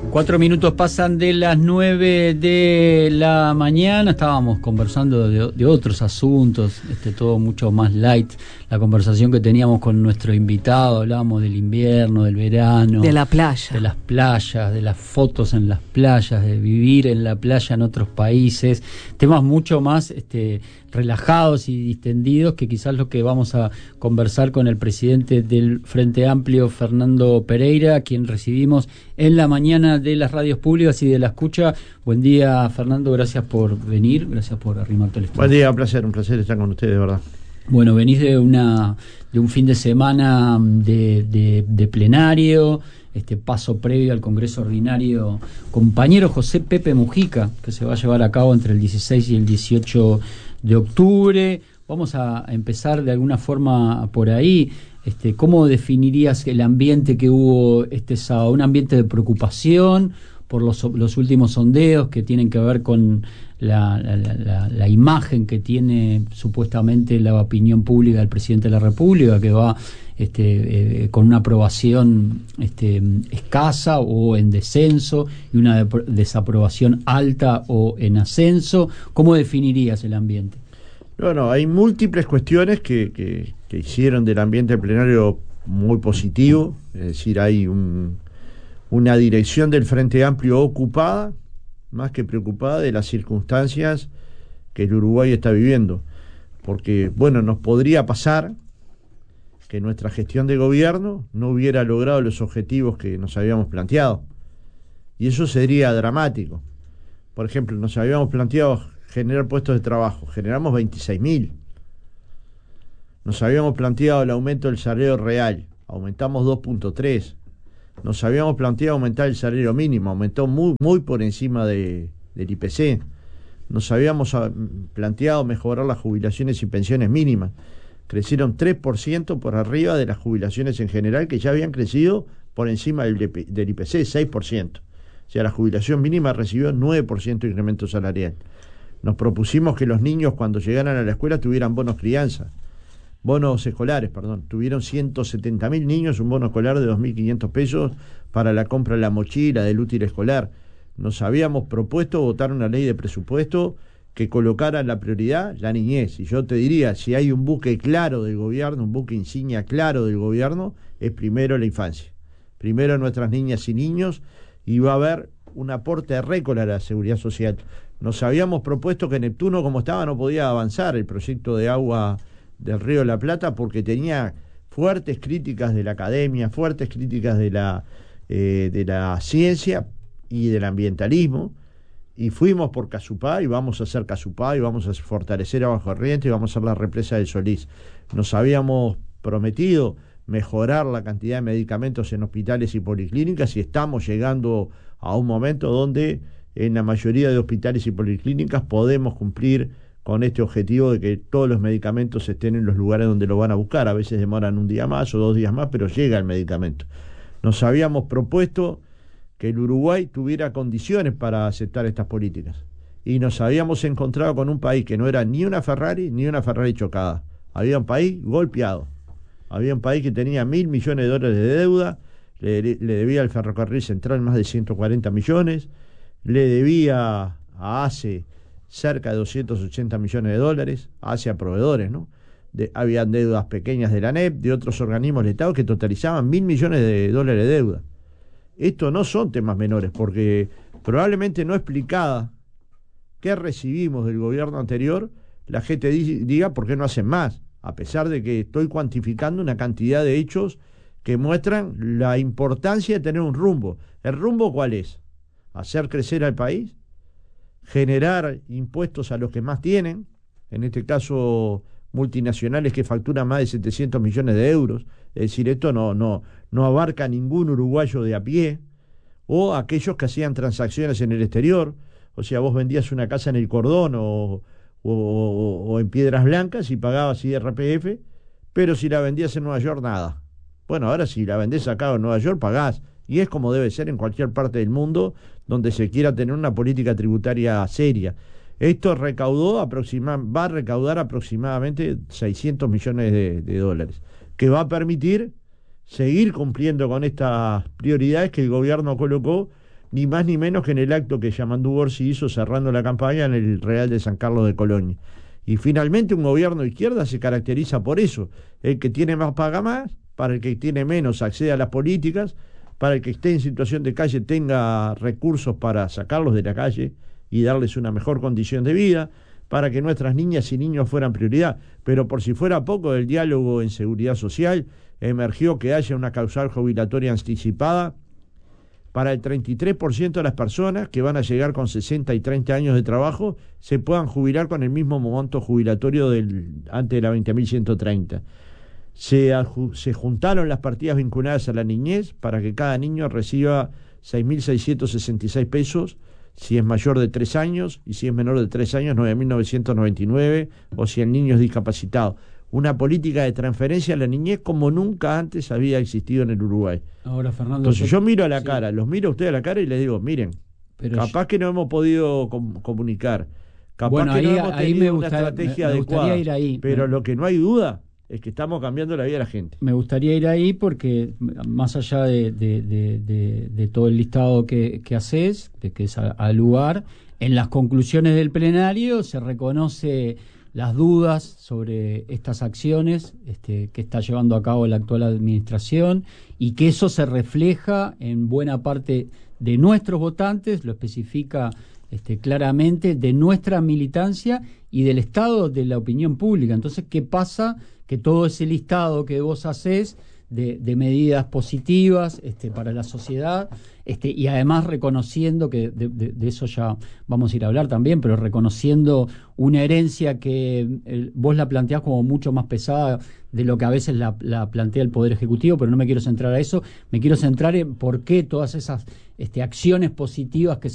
4 minutos pasan de las 9 de la mañana. Estábamos conversando de otros asuntos, todo mucho más light. La conversación que teníamos con nuestro invitado, hablábamos del invierno, del verano, de la playa, de las playas, de las fotos en las playas, de vivir en la playa en otros países, temas mucho más relajados y distendidos, que quizás lo que vamos a conversar con el presidente del Frente Amplio, Fernando Pereira, a quien recibimos en la mañana de las radios públicas y de la escucha. Buen día, Fernando, gracias por venir, gracias por arrimarte al estudio. Buen día, un placer estar con ustedes, de verdad. Bueno, venís de un fin de semana de plenario, paso previo al Congreso Ordinario, compañero José Pepe Mujica, que se va a llevar a cabo entre el 16 y el 18 de octubre. Vamos a empezar de alguna forma por ahí. ¿Cómo definirías el ambiente que hubo este sábado? ¿Un ambiente de preocupación por los últimos sondeos que tienen que ver con la imagen que tiene supuestamente la opinión pública del presidente de la República, que va con una aprobación escasa o en descenso y una desaprobación alta o en ascenso? ¿Cómo definirías el ambiente? Bueno, hay múltiples cuestiones que hicieron del ambiente plenario muy positivo. Es decir, hay una dirección del Frente Amplio ocupada, más que preocupada, de las circunstancias que el Uruguay está viviendo. Porque, bueno, nos podría pasar que nuestra gestión de gobierno no hubiera logrado los objetivos que nos habíamos planteado. Y eso sería dramático. Por ejemplo, nos habíamos planteado generar puestos de trabajo, generamos 26.000. Nos habíamos planteado el aumento del salario real, aumentamos 2.3. Nos habíamos planteado aumentar el salario mínimo, aumentó muy por encima del IPC. Nos habíamos planteado mejorar las jubilaciones y pensiones mínimas. Crecieron 3% por arriba de las jubilaciones en general, que ya habían crecido por encima del IPC, 6%. O sea, la jubilación mínima recibió 9% de incremento salarial. Nos propusimos que los niños, cuando llegaran a la escuela, tuvieran bonos escolares, tuvieron 170.000 niños un bono escolar de 2.500 pesos para la compra de la mochila, del útil escolar. Nos habíamos propuesto votar una ley de presupuesto que colocara la prioridad la niñez. Y yo te diría, si hay un buque claro del gobierno, un buque insignia claro del gobierno, es primero la infancia. Primero nuestras niñas y niños, y va a haber un aporte récord a la seguridad social. Nos habíamos propuesto que Neptuno, como estaba, no podía avanzar el proyecto de agua del Río de la Plata, porque tenía fuertes críticas de la academia, fuertes críticas de la ciencia y del ambientalismo, y fuimos por Casupá, y vamos a hacer Casupá, y vamos a fortalecer Aguas Corrientes, y vamos a hacer la represa del Solís. Nos habíamos prometido mejorar la cantidad de medicamentos en hospitales y policlínicas, y estamos llegando a un momento donde en la mayoría de hospitales y policlínicas podemos cumplir con este objetivo de que todos los medicamentos estén en los lugares donde lo van a buscar. A veces demoran un día más o 2 días más, pero llega el medicamento. Nos habíamos propuesto que el Uruguay tuviera condiciones para aceptar estas políticas, y nos habíamos encontrado con un país que no era ni una Ferrari chocada. Había un país golpeado, había un país que tenía $1.000 millones de deuda, le debía al Ferrocarril Central más de 140 millones, le debía a ACE cerca de 280 millones de dólares, hacia proveedores, ¿no? Habían deudas pequeñas de la ANEP, de otros organismos del Estado, que totalizaban $1.000 millones de dólares de deuda. Estos no son temas menores, porque probablemente no explicada qué recibimos del gobierno anterior, la gente diga por qué no hacen más, a pesar de que estoy cuantificando una cantidad de hechos que muestran la importancia de tener un rumbo. ¿El rumbo cuál es? Hacer crecer al país, generar impuestos a los que más tienen, en este caso multinacionales que facturan más de 700 millones de euros, es decir, esto no abarca a ningún uruguayo de a pie, o aquellos que hacían transacciones en el exterior. O sea, vos vendías una casa en el Cordón o en Piedras Blancas y pagabas IRPF, pero si la vendías en Nueva York, nada. Bueno, ahora si la vendés acá en Nueva York, pagás, y es como debe ser en cualquier parte del mundo donde se quiera tener una política tributaria seria. Esto va a recaudar aproximadamente 600 millones de dólares, que va a permitir seguir cumpliendo con estas prioridades que el gobierno colocó ni más ni menos que en el acto que Yamandú Orsi hizo cerrando la campaña en el Real de San Carlos de Colonia. Y finalmente un gobierno de izquierda se caracteriza por eso: el que tiene más paga más, para el que tiene menos accede a las políticas, para el que esté en situación de calle tenga recursos para sacarlos de la calle y darles una mejor condición de vida, para que nuestras niñas y niños fueran prioridad. Pero por si fuera poco, del diálogo en seguridad social emergió que haya una causal jubilatoria anticipada para el 33% de las personas que van a llegar con 60 y 30 años de trabajo, se puedan jubilar con el mismo monto jubilatorio antes de la 20.130. Se juntaron las partidas vinculadas a la niñez para que cada niño reciba 6.666 pesos si es mayor de 3 años, y si es menor de 3 años, 9.999, o si el niño es discapacitado. Una política de transferencia a la niñez como nunca antes había existido en el Uruguay. Ahora, Fernando, entonces yo miro a la cara, los miro a ustedes a la cara y les digo, miren, capaz que no hemos podido comunicar, capaz que no hemos tenido una estrategia adecuada, ir ahí, pero lo que no hay duda es que estamos cambiando la vida de la gente. Me gustaría ir ahí porque, más allá de todo el listado que haces, de que es al lugar, en las conclusiones del plenario se reconoce las dudas sobre estas acciones que está llevando a cabo la actual administración, y que eso se refleja en buena parte de nuestros votantes, lo especifica claramente, de nuestra militancia y del estado de la opinión pública. Entonces, ¿qué pasa? Que todo ese listado que vos hacés de medidas positivas para la sociedad, y además reconociendo que de eso ya vamos a ir a hablar también, pero reconociendo una herencia que vos la planteás como mucho más pesada de lo que a veces la plantea el Poder Ejecutivo, pero no me quiero centrar a eso, me quiero centrar en por qué todas esas acciones positivas que